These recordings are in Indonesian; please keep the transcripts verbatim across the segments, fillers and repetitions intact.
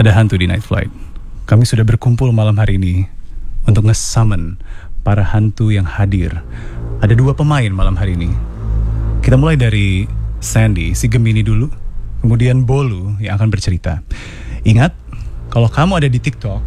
Ada hantu di Night Flight. Kami sudah berkumpul malam hari ini untuk nge-summon para hantu yang hadir. Ada dua pemain malam hari ini. Kita mulai dari Sandy, si Gemini dulu. Kemudian Bolu yang akan bercerita. Ingat, kalau kamu ada di TikTok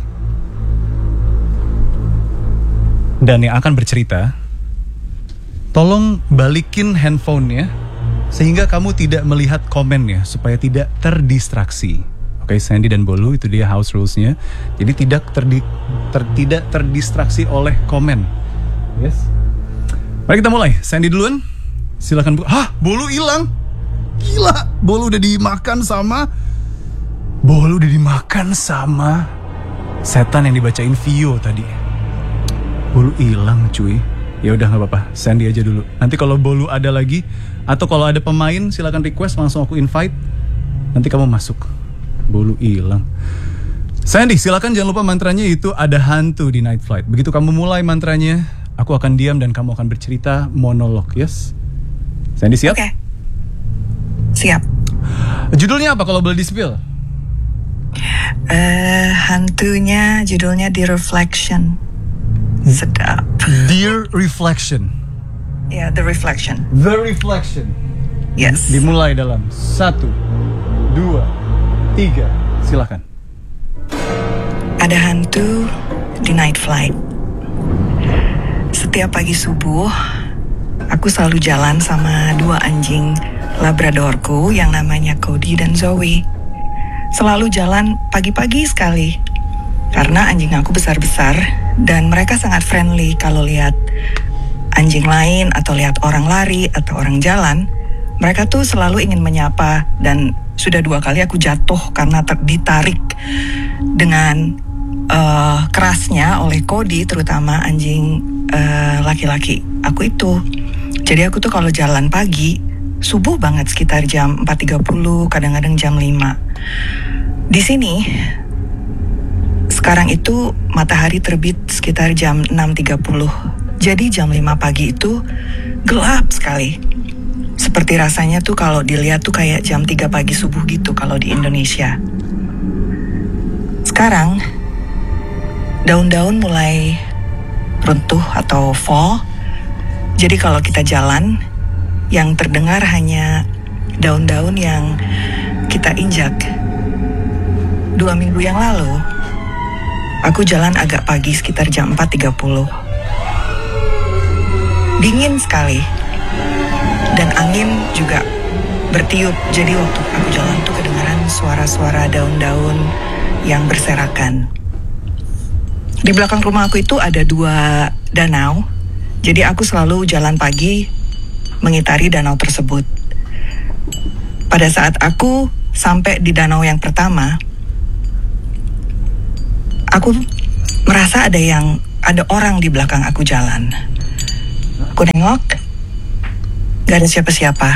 dan yang akan bercerita, tolong balikin handphonenya sehingga kamu tidak melihat komennya supaya tidak terdistraksi. Oke, okay, Sandy dan Bolu, itu dia house rules-nya. Jadi tidak terdi, ter, tidak terdistraksi oleh komen. Yes. Mari kita mulai. Sandy duluan. Silakan. Hah, Bolu hilang. Gila, Bolu udah dimakan sama Bolu udah dimakan sama setan yang dibacain Vio tadi. Bolu hilang, cuy. Ya udah nggak apa-apa. Sandy aja dulu. Nanti kalau Bolu ada lagi atau kalau ada pemain silakan request, langsung aku invite. Nanti kamu masuk. Bolu hilang. Sandy, silakan jangan lupa mantranya itu ada hantu di Night Flight. Begitu kamu mulai mantranya, aku akan diam dan kamu akan bercerita monolog, yes? Sandy siap? Oke. Okay. Siap. Judulnya apa kalau boleh di-spill? Uh, hantunya judulnya The Reflection. Sedap. Dear Reflection. Ya, yeah, The Reflection. The Reflection. Yes. Dimulai dalam satu, dua, tiga, silakan. Ada hantu di Night Flight. Setiap pagi subuh, aku selalu jalan sama dua anjing Labradorku yang namanya Cody dan Zoe. Selalu jalan pagi-pagi sekali, karena anjing aku besar-besar dan mereka sangat friendly kalau lihat anjing lain atau lihat orang lari atau orang jalan. Mereka tuh selalu ingin menyapa dan sudah dua kali aku jatuh karena ter- ditarik dengan uh, kerasnya oleh Cody, terutama anjing uh, laki-laki aku itu. Jadi aku tuh kalau jalan pagi, subuh banget sekitar jam empat tiga puluh, kadang-kadang jam lima. Di sini, sekarang itu matahari terbit sekitar jam enam tiga puluh. Jadi jam lima pagi itu gelap sekali. Seperti rasanya tuh kalau dilihat tuh kayak jam tiga pagi subuh gitu kalau di Indonesia. Sekarang daun-daun mulai runtuh atau fall. Jadi kalau kita jalan, yang terdengar hanya daun-daun yang kita injak. Dua minggu yang lalu, aku jalan agak pagi sekitar jam empat tiga puluh. Dingin sekali. Dan angin juga bertiup. Jadi waktu aku jalan tuh kedengaran suara-suara daun-daun yang berserakan. Di belakang rumah aku itu ada dua danau. Jadi aku selalu jalan pagi mengitari danau tersebut. Pada saat aku sampai di danau yang pertama, aku merasa ada yang ada orang di belakang aku jalan. Aku nengok. Gak ada siapa-siapa.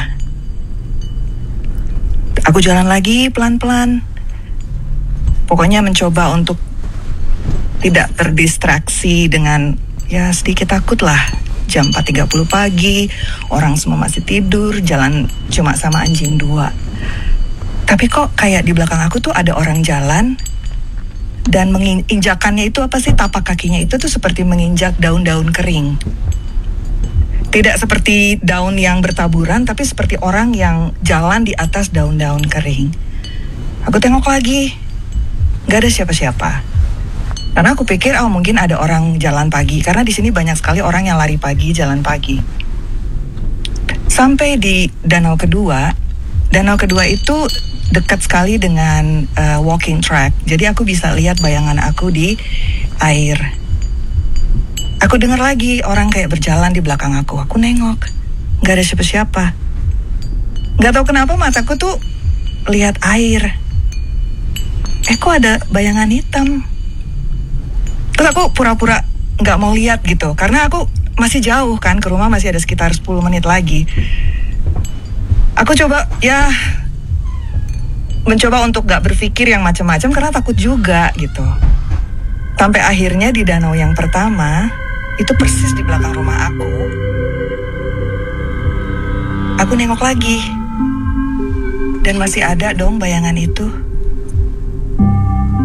Aku jalan lagi pelan-pelan. Pokoknya mencoba untuk tidak terdistraksi dengan ya sedikit takut lah. Jam empat tiga puluh pagi, orang semua masih tidur, jalan cuma sama anjing dua. Tapi kok kayak di belakang aku tuh ada orang jalan dan menginjakannya itu apa sih, tapak kakinya itu tuh seperti menginjak daun-daun kering. Tidak seperti daun yang bertaburan, tapi seperti orang yang jalan di atas daun-daun kering. Aku tengok lagi, gak ada siapa-siapa. Karena aku pikir, oh mungkin ada orang jalan pagi. Karena di sini banyak sekali orang yang lari pagi, jalan pagi. Sampai di danau kedua, danau kedua itu dekat sekali dengan uh, walking track. Jadi aku bisa lihat bayangan aku di air. Aku dengar lagi orang kayak berjalan di belakang aku. Aku nengok, gak ada siapa-siapa. Gak tahu kenapa mataku tuh lihat air. Eh kok ada bayangan hitam? Terus aku pura-pura gak mau lihat gitu. Karena aku masih jauh kan, ke rumah masih ada sekitar sepuluh menit lagi. Aku coba ya mencoba untuk gak berpikir yang macam-macam karena takut juga gitu. Sampai akhirnya di danau yang pertama, itu persis di belakang rumah aku. Aku nengok lagi. Dan masih ada dong bayangan itu.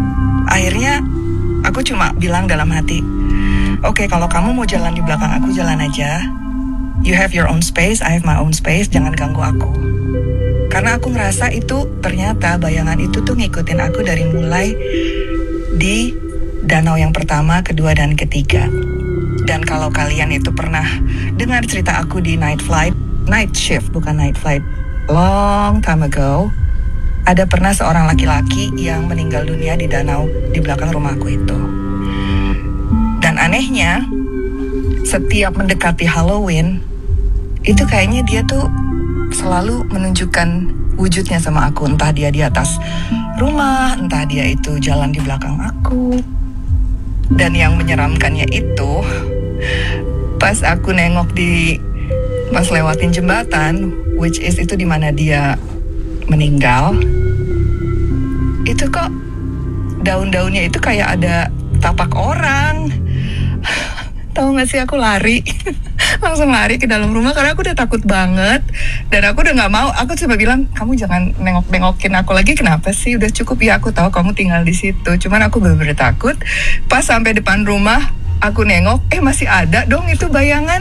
akhirnya aku cuma bilang dalam hati, oke, okay, kalau kamu mau jalan di belakang aku, jalan aja. You have your own space, I have my own space, jangan ganggu aku. Karena aku ngerasa itu ternyata bayangan itu tuh ngikutin aku dari mulai di danau yang pertama, kedua, dan ketiga. Dan kalau kalian itu pernah dengar cerita aku di night flight, night shift bukan night flight, long time ago, ada pernah seorang laki-laki yang meninggal dunia di danau di belakang rumahku itu. Dan anehnya, setiap mendekati Halloween, itu kayaknya dia tuh selalu menunjukkan wujudnya sama aku. Entah dia di atas rumah, entah dia itu jalan di belakang aku. Dan yang menyeramkannya itu, pas aku nengok di, pas lewatin jembatan, which is itu di mana dia meninggal, itu kok daun-daunnya itu kayak ada tapak orang. Tahu gak sih, aku lari langsung lari ke dalam rumah karena aku udah takut banget. Dan aku udah gak mau, aku coba bilang, kamu jangan nengok-nengokin aku lagi, kenapa sih, udah cukup ya, aku tahu kamu tinggal di situ. Cuman aku bener-bener takut. Pas sampai depan rumah, aku nengok, eh masih ada dong itu bayangan.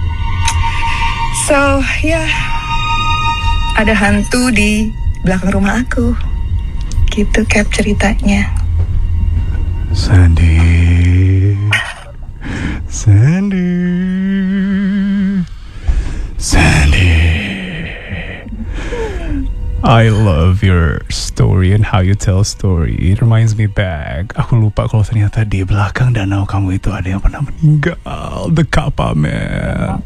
So ya, yeah, ada hantu di belakang rumah aku. Gitu Cap ceritanya. Sandy, Sandy, Sandy. I love your story and how you tell story. It reminds me back. Aku lupa kalau ternyata di belakang danau kamu itu ada yang pernah meninggal. The Kappa Man.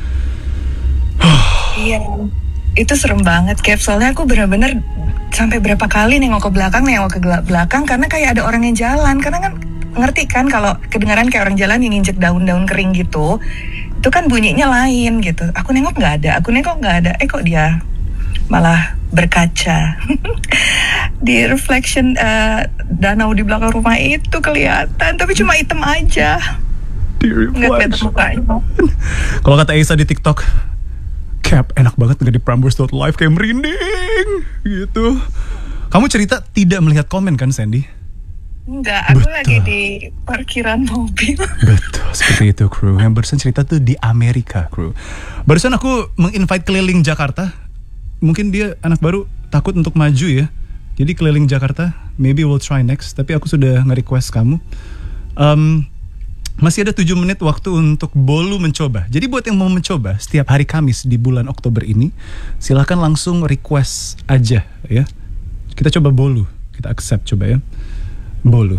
Iya, itu serem banget Cap. Soalnya aku benar-benar sampai berapa kali nengok ke belakang, nengok ke belakang karena kayak ada orang yang jalan. Karena kan ngerti kan kalau kedengaran kayak orang jalan yang nginjek daun-daun kering gitu, itu kan bunyinya lain gitu. Aku nengok nggak ada, aku nengok nggak ada. Eh kok dia malah berkaca di reflection uh, danau di belakang rumah itu kelihatan, tapi cuma hitam aja. Di reflection. Kalau kata Aisyah di TikTok, Cap, enak banget nggak di Prambors dot live, kayak merinding gitu. Kamu cerita tidak melihat komen kan, Sandy? Enggak, aku Betul. lagi di parkiran mobil. Betul, seperti itu kru. Yang barusan cerita tuh di Amerika kru. Barusan aku menginvite keliling Jakarta. Mungkin dia anak baru takut untuk maju ya. Jadi keliling Jakarta, maybe we'll try next. Tapi aku sudah nge-request kamu. Um, Masih ada tujuh menit waktu untuk Bolu mencoba. Jadi buat yang mau mencoba setiap hari Kamis di bulan Oktober ini, silakan langsung request aja ya. Kita coba Bolu, kita accept coba ya. Bolu.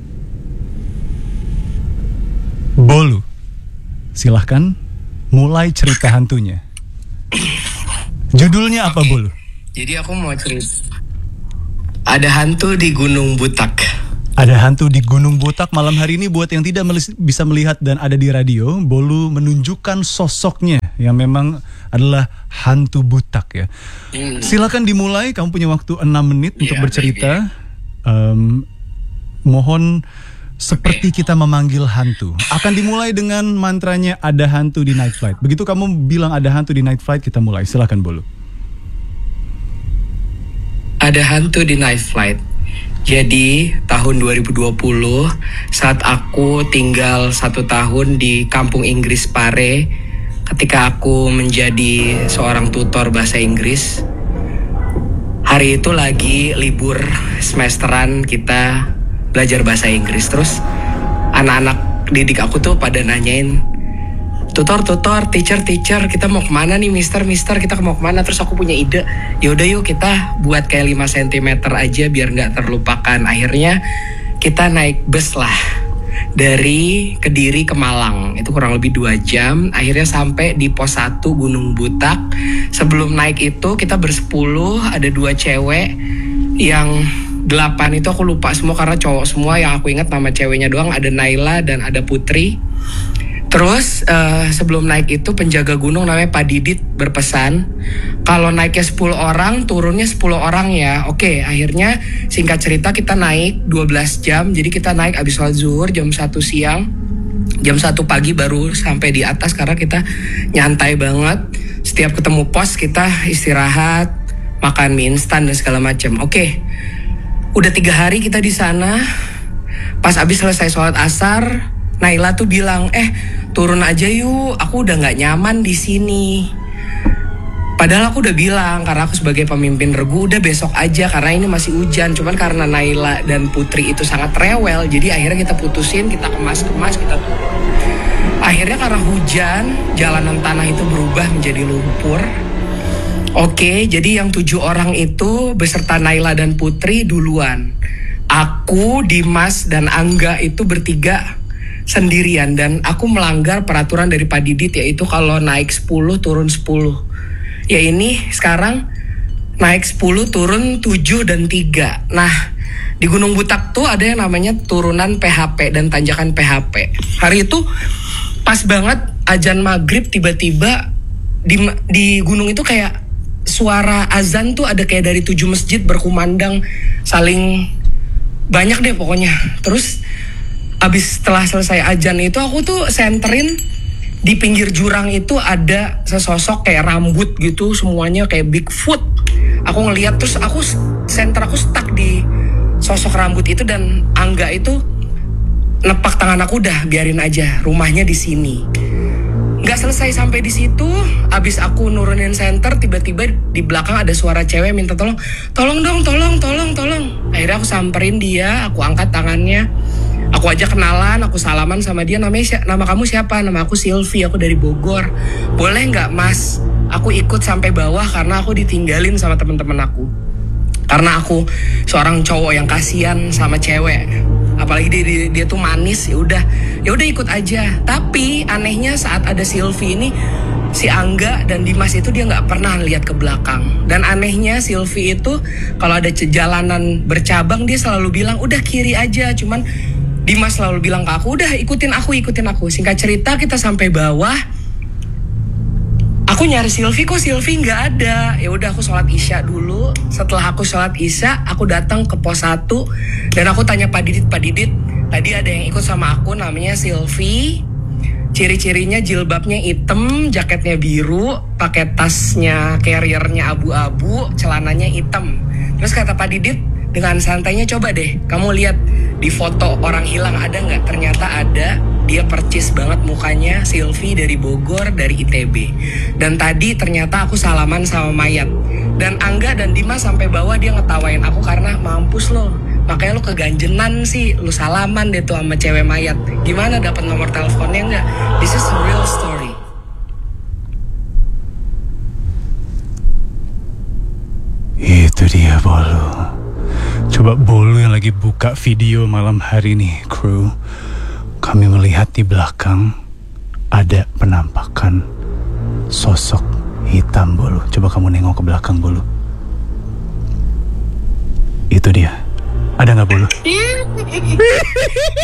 Bolu. Silahkan mulai cerita hantunya. Judulnya apa, Bolu? Jadi aku mau cerita. Ada hantu di Gunung Butak. Ada hantu di Gunung Butak malam hari ini. Buat yang tidak melis- bisa melihat dan ada di radio, Bolu menunjukkan sosoknya yang memang adalah hantu butak ya. Hmm. Silakan dimulai, kamu punya waktu enam menit untuk Yeah, bercerita. Um, mohon seperti okay. kita memanggil hantu. Akan dimulai dengan mantranya ada hantu di night flight. Begitu kamu bilang ada hantu di night flight, kita mulai. Silakan Bolu. Ada hantu di night flight. Jadi tahun dua ribu dua puluh saat aku tinggal satu tahun di kampung Inggris Pare, ketika aku menjadi seorang tutor bahasa Inggris, hari itu lagi libur semesteran kita belajar bahasa Inggris. Terus anak-anak didik aku tuh pada nanyain, tutor, tutor, teacher, teacher, kita mau kemana nih, mister, mister, kita mau kemana? Terus aku punya ide, yaudah yuk kita buat kayak lima sentimeter aja biar gak terlupakan. Akhirnya kita naik bus lah dari Kediri ke Malang, itu kurang lebih dua jam. Akhirnya sampai di pos satu Gunung Butak. Sebelum naik itu kita bersepuluh, ada dua cewek, yang delapan itu aku lupa semua karena cowok semua. Yang aku ingat nama ceweknya doang, ada Naila dan ada Putri. Terus uh, sebelum naik itu penjaga gunung namanya Pak Didit berpesan, kalau naiknya sepuluh orang, turunnya sepuluh orang ya. Oke, akhirnya singkat cerita kita naik dua belas jam. Jadi kita naik abis sholat zuhur jam satu siang, jam satu pagi baru sampai di atas karena kita nyantai banget. Setiap ketemu pos kita istirahat, makan mie instan dan segala macam. Oke, udah tiga hari kita di sana. Pas abis selesai sholat asar, Naila tuh bilang, eh turun aja yuk, aku udah nggak nyaman di sini. Padahal aku udah bilang, karena aku sebagai pemimpin regu, udah besok aja karena ini masih hujan. Cuman karena Naila dan Putri itu sangat rewel, jadi akhirnya kita putusin, kita kemas-kemas, kita turun. Akhirnya karena hujan, jalanan tanah itu berubah menjadi lumpur. Oke, jadi yang tujuh orang itu beserta Naila dan Putri duluan. Aku, Dimas, dan Angga itu bertiga sendirian. Dan aku melanggar peraturan dari Pak Didit, yaitu kalau naik sepuluh turun sepuluh. Ya ini sekarang naik sepuluh turun tujuh dan tiga. Nah, di Gunung Butak tuh ada yang namanya turunan P H P dan tanjakan P H P. Hari itu pas banget azan maghrib, tiba-tiba di, di gunung itu kayak suara azan tuh ada kayak dari tujuh masjid berkumandang, saling banyak deh pokoknya. Terus abis setelah selesai azan itu aku tuh senterin di pinggir jurang itu ada sesosok kayak rambut gitu, semuanya kayak Bigfoot. Aku ngeliat terus aku senter aku stuck di sosok rambut itu, dan Angga itu nepak tangan aku, udah biarin aja, rumahnya di sini. Nggak selesai sampai di situ, abis aku nurunin senter, tiba-tiba di belakang ada suara cewek minta tolong, tolong dong, tolong, tolong, tolong. Akhirnya aku samperin dia, aku angkat tangannya, aku aja kenalan, aku salaman sama dia. Namanya, nama kamu siapa? Nama aku Sylvie, aku dari Bogor. Boleh nggak Mas? Aku ikut sampai bawah karena aku ditinggalin sama teman-teman aku. Karena aku seorang cowok yang kasihan sama cewek, apalagi dia, dia, dia tuh manis, ya udah, ya udah ikut aja. Tapi anehnya saat ada Sylvie ini, si Angga dan Dimas itu dia nggak pernah lihat ke belakang. Dan anehnya Sylvie itu kalau ada jalanan bercabang dia selalu bilang udah kiri aja. Cuman Dimas selalu bilang ke aku, udah ikutin aku, ikutin aku. Singkat cerita kita sampai bawah. Aku nyari Sylvie, kok Sylvie nggak ada. Ya udah aku sholat isya dulu. Setelah aku sholat isya, aku datang ke pos satu dan aku tanya Pak Didit, Pak Didit, tadi ada yang ikut sama aku namanya Sylvie. Ciri-cirinya jilbabnya hitam, jaketnya biru, pakai tasnya carriernya abu-abu, celananya hitam. Terus kata Pak Didit dengan santainya, coba deh kamu lihat di foto orang hilang ada nggak? Ternyata ada. Dia percis banget mukanya, Sylvie dari Bogor, dari I T B. Dan tadi ternyata aku salaman sama mayat. Dan Angga dan Dimas sampai bawah dia ngetawain aku karena mampus lo, makanya lo keganjenan sih, lo salaman deh tuh sama cewek mayat. Gimana dapat nomor teleponnya nggak? This is a real story. Itu dia Bolu. Coba Bolu yang lagi buka video malam hari nih, kru. Kami melihat di belakang ada penampakan sosok hitam, Bolu. Coba kamu nengok ke belakang, Bolu. Itu dia. Ada nggak, Bolu?